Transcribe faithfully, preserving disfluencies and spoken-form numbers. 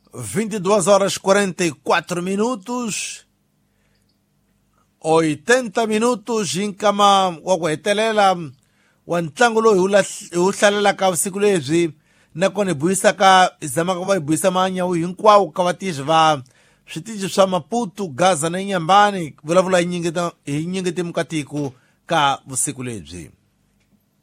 vinte e duas horas e quarenta e quatro minutos, oitenta minutos inkama wa ku hetelela wa ntlangu lowu hi wu hlalelaka vusiku lebyi nakona hi buyisaka hi zamaka va hi buyisa manyawu hinkwawo ka vatirhi va switichi swa Maputo, Gaza na Inhambane vulavula hi nyingeti mukatiko ka vusiku lebyi.